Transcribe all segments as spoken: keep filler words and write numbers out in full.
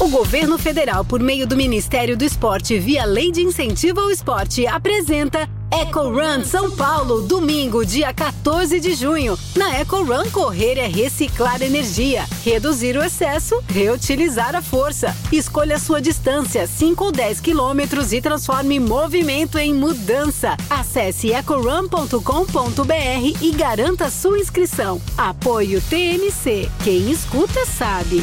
O Governo Federal, por meio do Ministério do Esporte, via Lei de Incentivo ao Esporte, apresenta Eco Run São Paulo, domingo, dia quatorze de junho. Na Eco Run, correr é reciclar energia, reduzir o excesso, reutilizar a força. Escolha a sua distância, cinco ou dez quilômetros, e transforme movimento em mudança. Acesse eco run ponto com ponto b r e garanta sua inscrição. Apoio T M C. Quem escuta sabe.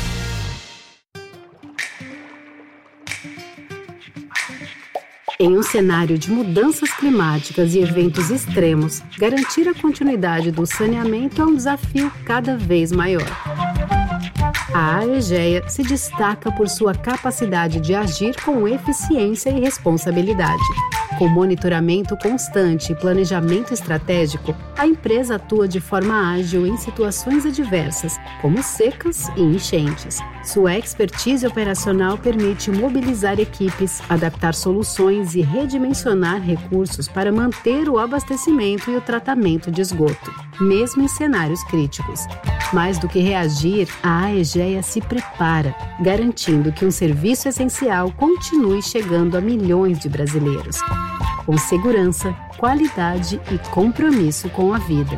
Em um cenário de mudanças climáticas e eventos extremos, garantir a continuidade do saneamento é um desafio cada vez maior. A Aegea se destaca por sua capacidade de agir com eficiência e responsabilidade. Com monitoramento constante e planejamento estratégico, a empresa atua de forma ágil em situações adversas, como secas e enchentes. Sua expertise operacional permite mobilizar equipes, adaptar soluções e redimensionar recursos para manter o abastecimento e o tratamento de esgoto, mesmo em cenários críticos. Mais do que reagir, a Aegea se prepara, garantindo que um serviço essencial continue chegando a milhões de brasileiros, com segurança, qualidade e compromisso com a vida.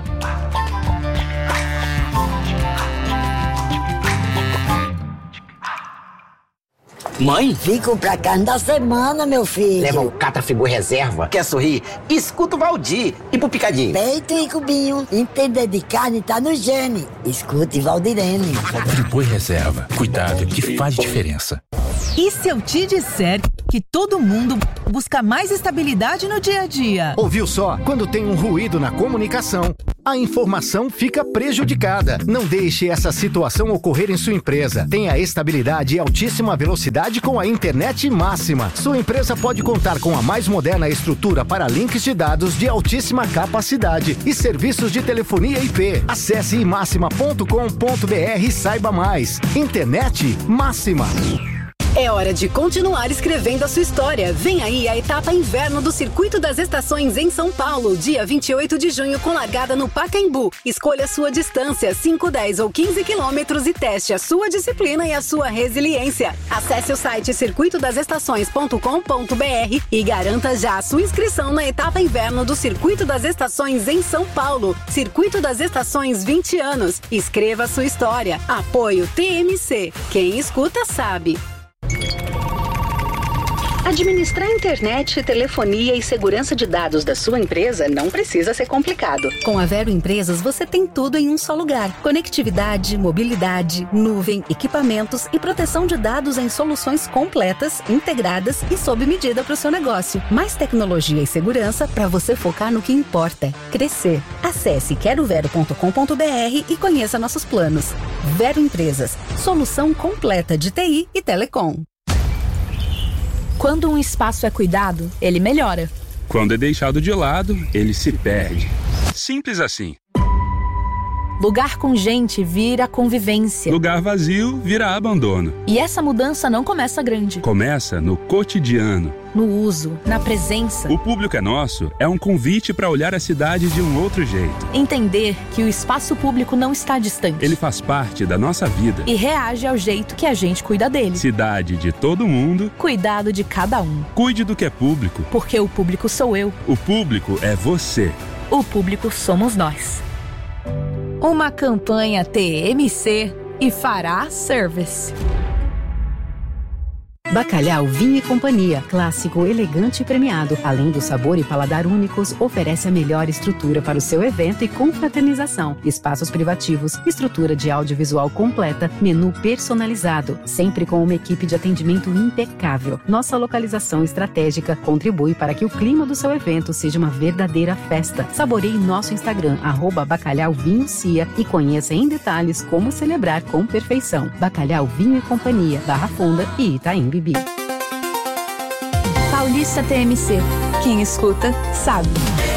Mãe? Vim comprar carne da semana, meu filho. Leva o Catafigu Reserva. Quer sorrir? Escuta o Valdir. E pro Picadinho? Peito e cubinho. Entender de carne tá no gene. Escute Valdirene. Friboi Reserva. Cuidado que faz diferença. E se eu te disser que todo mundo busca mais estabilidade no dia a dia? Ouviu só? Quando tem um ruído na comunicação, a informação fica prejudicada. Não deixe essa situação ocorrer em sua empresa. Tenha estabilidade e altíssima velocidade com a internet máxima. Sua empresa pode contar com a mais moderna estrutura para links de dados de altíssima capacidade e serviços de telefonia I P. Acesse imáxima ponto com ponto b r e saiba mais. Internet máxima. É hora de continuar escrevendo a sua história. Vem aí a etapa inverno do Circuito das Estações em São Paulo, dia vinte e oito de junho, com largada no Pacaembu. Escolha a sua distância, cinco, dez ou quinze quilômetros, e teste a sua disciplina e a sua resiliência. Acesse o site circuito das estações ponto com ponto b r e garanta já a sua inscrição na etapa inverno do Circuito das Estações em São Paulo. Circuito das Estações, vinte anos. Escreva a sua história. Apoio T M C. Quem escuta sabe. Administrar internet, telefonia e segurança de dados da sua empresa não precisa ser complicado. Com a Vero Empresas, você tem tudo em um só lugar. Conectividade, mobilidade, nuvem, equipamentos e proteção de dados em soluções completas, integradas e sob medida para o seu negócio. Mais tecnologia e segurança para você focar no que importa: crescer. Acesse quero vero ponto com ponto b r e conheça nossos planos. Vero Empresas, solução completa de T I e telecom. Quando um espaço é cuidado, ele melhora. Quando é deixado de lado, ele se perde. Simples assim. Lugar com gente vira convivência. Lugar vazio vira abandono. E essa mudança não começa grande. Começa no cotidiano. No uso, na presença. O Público é Nosso é um convite para olhar a cidade de um outro jeito. Entender que o espaço público não está distante. Ele faz parte da nossa vida. E reage ao jeito que a gente cuida dele. Cidade de todo mundo. Cuidado de cada um. Cuide do que é público. Porque o público sou eu. O público é você. O público somos nós. Uma campanha T M C e Fará Service. Bacalhau Vinho e Companhia, clássico, elegante e premiado. Além do sabor e paladar únicos, oferece a melhor estrutura para o seu evento e confraternização. Espaços privativos, estrutura de audiovisual completa, menu personalizado, sempre com uma equipe de atendimento impecável. Nossa localização estratégica contribui para que o clima do seu evento seja uma verdadeira festa. Saboreie nosso Instagram, arroba Bacalhau Vinho Cia, e conheça em detalhes como celebrar com perfeição. Bacalhau Vinho e Companhia, Barra Funda e Itaim Bibi. Paulista T M C. Quem escuta, sabe.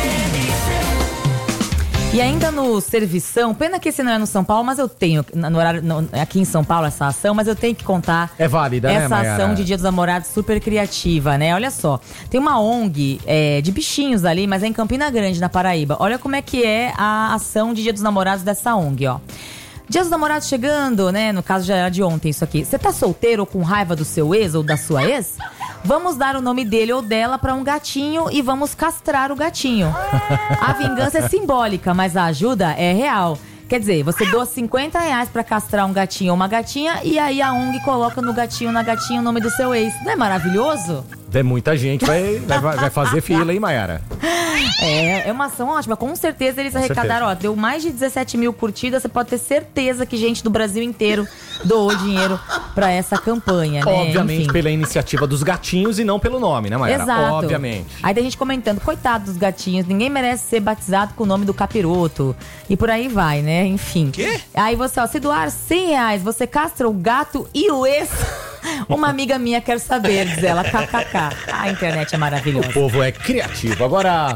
E ainda no Servição, pena que esse não é no São Paulo, mas eu tenho, no horário, no, aqui em São Paulo, essa ação, mas eu tenho que contar. É válida, essa né, Mayara? ação de Dia dos Namorados super criativa, né? Olha só, tem uma ONG é, de bichinhos ali, mas é em Campina Grande, na Paraíba. Olha como é que é a ação de Dia dos Namorados dessa ONG, ó. Dia dos Namorados chegando, né? No caso já era de ontem isso aqui. Você tá solteiro ou com raiva do seu ex ou da sua ex? Vamos dar o nome dele ou dela pra um gatinho e vamos castrar o gatinho. A vingança é simbólica, mas a ajuda é real. Quer dizer, você doa cinquenta reais pra castrar um gatinho ou uma gatinha e aí a O N G coloca no gatinho, na gatinha o nome do seu ex. Não é maravilhoso? É, muita gente vai, vai, vai fazer fila, hein, Mayara? É, é uma ação ótima. Com certeza eles arrecadaram, ó, deu mais de dezessete mil curtidas. Você pode ter certeza que gente do Brasil inteiro doou dinheiro pra essa campanha, né? Obviamente, Enfim. pela iniciativa dos gatinhos e não pelo nome, né, Mayara? Exato. Obviamente. Aí tem gente comentando, coitado dos gatinhos, ninguém merece ser batizado com o nome do capiroto. E por aí vai, né? Enfim. Quê? Aí você, ó, se doar cem reais, você castra o gato e o ex. Uma amiga minha quer saber, diz ela, kkk. A internet é maravilhosa. O povo é criativo. Agora,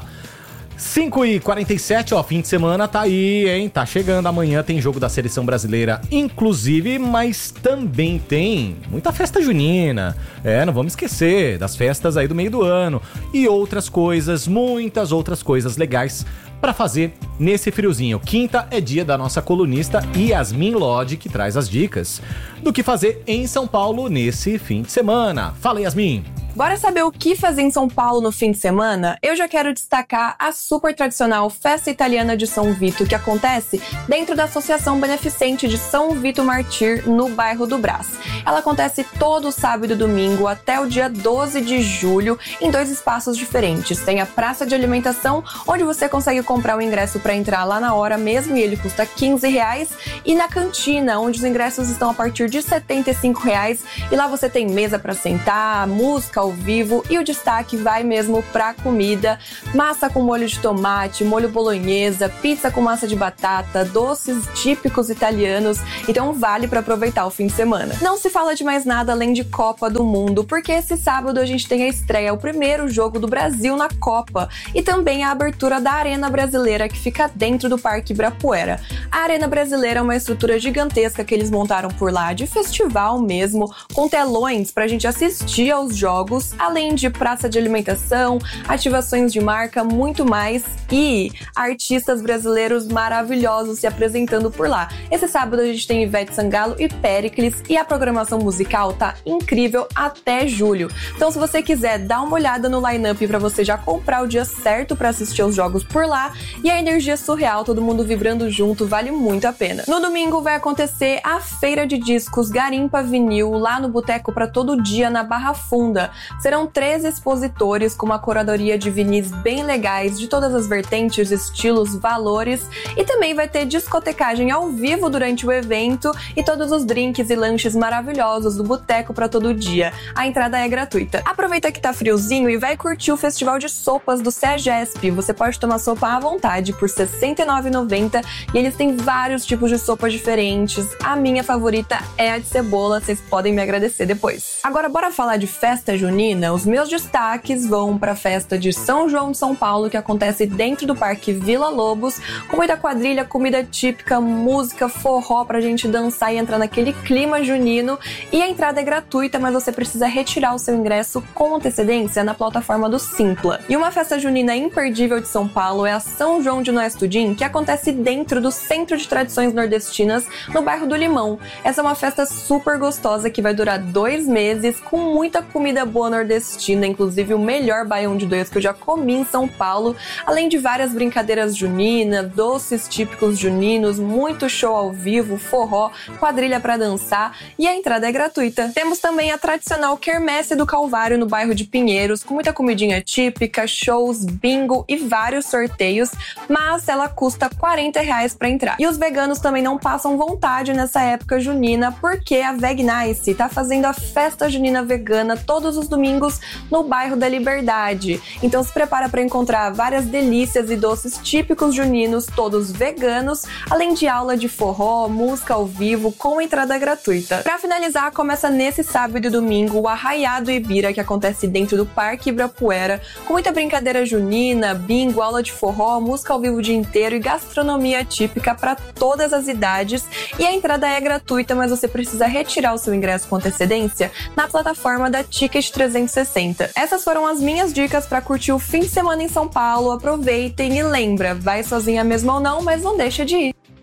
cinco e quarenta e sete, ó, fim de semana tá aí, hein? Tá chegando, amanhã tem jogo da Seleção Brasileira, inclusive, mas também tem muita festa junina. É, não vamos esquecer das festas aí do meio do ano. E outras coisas, muitas outras coisas legais pra fazer nesse friozinho. Quinta é dia da nossa colunista Yasmin Lodge, que traz as dicas do que fazer em São Paulo nesse fim de semana. Fala, Yasmin! Bora saber o que fazer em São Paulo no fim de semana? Eu já quero destacar a super tradicional Festa Italiana de São Vito, que acontece dentro da Associação Beneficente de São Vito Martir, no bairro do Brás. Ela acontece todo sábado e domingo até o dia doze de julho, em dois espaços diferentes. Tem a praça de alimentação, onde você consegue comprar o ingresso para entrar lá na hora mesmo, e ele custa quinze reais, e na cantina, onde os ingressos estão a partir de setenta e cinco reais, e lá você tem mesa para sentar, música ao vivo, e o destaque vai mesmo pra comida: massa com molho de tomate, molho bolonhesa, pizza com massa de batata, doces típicos italianos. Então vale pra aproveitar o fim de semana. Não se fala de mais nada além de Copa do Mundo, porque esse sábado a gente tem a estreia, o primeiro jogo do Brasil na Copa, e também a abertura da Arena Brasileira, que fica dentro do Parque Ibirapuera. A Arena Brasileira é uma estrutura gigantesca que eles montaram por lá, de festival mesmo, com telões pra gente assistir aos jogos, além de praça de alimentação, ativações de marca, muito mais, e artistas brasileiros maravilhosos se apresentando por lá. Esse sábado a gente tem Ivete Sangalo e Péricles, e a programação musical tá incrível até julho. Então, se você quiser dar uma olhada no line-up pra você já comprar o dia certo pra assistir aos jogos por lá, e a energia surreal, todo mundo vibrando junto, vale muito a pena. No domingo vai acontecer a Feira de Discos Garimpa Vinil, lá no Boteco Pra Todo Dia, na Barra Funda. Serão três expositores com uma curadoria de vinis bem legais, de todas as vertentes, estilos, valores, e também vai ter discotecagem ao vivo durante o evento e todos os drinks e lanches maravilhosos do Boteco Pra Todo Dia. A entrada é gratuita. Aproveita que tá friozinho e vai curtir o Festival de Sopas do CEAGESP. Você pode tomar sopa à vontade por sessenta e nove reais e noventa centavos, e eles têm vários tipos de sopas diferentes. A minha favorita é a de cebola, vocês podem me agradecer depois. Agora bora falar de festa junina. Os meus destaques vão para a festa de São João de São Paulo, que acontece dentro do Parque Vila Lobos, com muita quadrilha, comida típica, música, forró pra gente dançar e entrar naquele clima junino. E a entrada é gratuita, mas você precisa retirar o seu ingresso com antecedência na plataforma do Simpla. E uma festa junina imperdível de São Paulo é a São João de Nós Tudim, que acontece dentro do Centro de Tradições Nordestinas, no bairro do Limão. Essa é uma festa super gostosa que vai durar dois meses, com muita comida boa nordestina, inclusive o melhor baião de dois que eu já comi em São Paulo, além de várias brincadeiras juninas, doces típicos juninos, muito show ao vivo, forró, quadrilha pra dançar, e a entrada é gratuita. Temos também a tradicional Quermesse do Calvário no bairro de Pinheiros, com muita comidinha típica, shows, bingo e vários sorteios, mas ela custa quarenta reais pra entrar. E os veganos também não passam vontade nessa época junina, porque a Vegnice tá fazendo a festa junina vegana todos os domingos no bairro da Liberdade. Então se prepara para encontrar várias delícias e doces típicos juninos, todos veganos, além de aula de forró, música ao vivo, com entrada gratuita. Para finalizar, começa nesse sábado e domingo o Arraiado Ibira, que acontece dentro do Parque Ibirapuera, com muita brincadeira junina, bingo, aula de forró, música ao vivo o dia inteiro e gastronomia típica para todas as idades. E a entrada é gratuita, mas você precisa retirar o seu ingresso com antecedência na plataforma da Ticket trezentos e sessenta. Essas foram as minhas dicas para curtir o fim de semana em São Paulo. Aproveitem e lembra, vai sozinha mesmo ou não, mas não deixa de ir.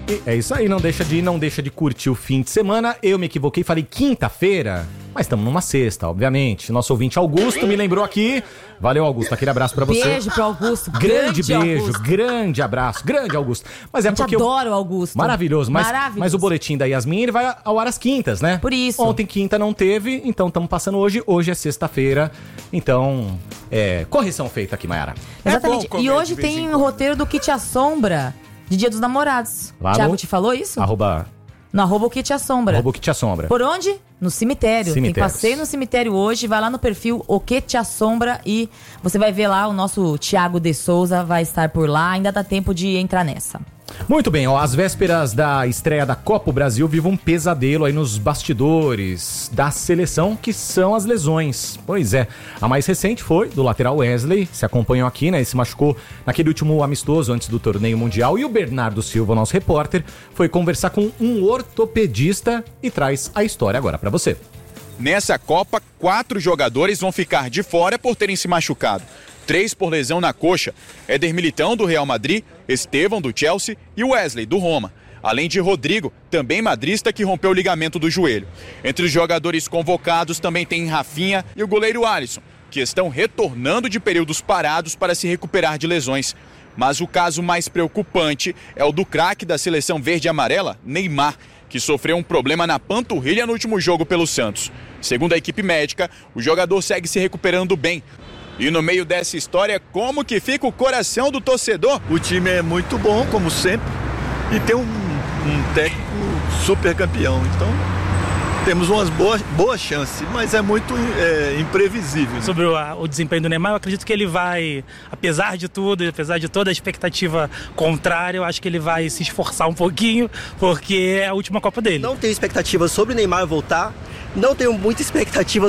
E é isso aí, não deixa de ir, não deixa de curtir o fim de semana. Eu me equivoquei, falei quinta-feira, mas estamos numa sexta, obviamente. Nosso ouvinte Augusto me lembrou aqui. Valeu, Augusto, aquele abraço pra você. Beijo pro Augusto. Grande, grande beijo, Augusto. grande abraço, grande Augusto. Mas é a gente porque adoro eu... o Augusto. Maravilhoso, mas, Maravilhoso. mas o boletim da Yasmin, ele vai ao ar às quintas, né? Por isso. Ontem quinta não teve, então estamos passando hoje. Hoje é sexta-feira, então, é, correção feita aqui, Mayara. Exatamente. É e hoje tem o roteiro do Que Te Assombra, de Dia dos Namorados. Lá Thiago no... te falou isso? Arroba... No arroba o Que Te Assombra. Arroba o Que Te Assombra. Por onde? No cemitério. Tem Cemitérios. passeio no cemitério hoje. Vai lá no perfil O Que Te Assombra e você vai ver lá o nosso Thiago de Souza vai estar por lá. Ainda dá tempo de entrar nessa. Muito bem, ó, às vésperas da estreia da Copa, o Brasil vive um pesadelo aí nos bastidores da seleção, que são as lesões. Pois é, a mais recente foi do lateral Wesley, se acompanhou aqui, né, ele se machucou naquele último amistoso antes do torneio mundial, e o Bernardo Silva, nosso repórter, foi conversar com um ortopedista e traz a história agora pra você. Nessa Copa, quatro jogadores vão ficar de fora por terem se machucado. Três por lesão na coxa: Éder Militão, do Real Madrid, Estevão, do Chelsea, e Wesley, do Roma. Além de Rodrigo, também madrista, que rompeu o ligamento do joelho. Entre os jogadores convocados também tem Rafinha e o goleiro Alisson, que estão retornando de períodos parados para se recuperar de lesões. Mas o caso mais preocupante é o do craque da seleção verde e amarela, Neymar, que sofreu um problema na panturrilha no último jogo pelo Santos. Segundo a equipe médica, o jogador segue se recuperando bem. E no meio dessa história, como que fica o coração do torcedor? O time é muito bom, como sempre, e tem um, um técnico super campeão. Então, temos umas boas, boas chances, mas é muito é, imprevisível. Sobre o, o desempenho do Neymar, eu acredito que ele vai, apesar de tudo, apesar de toda a expectativa contrária, eu acho que ele vai se esforçar um pouquinho, porque é a última Copa dele. Não tenho expectativa sobre o Neymar voltar, não tenho muita expectativa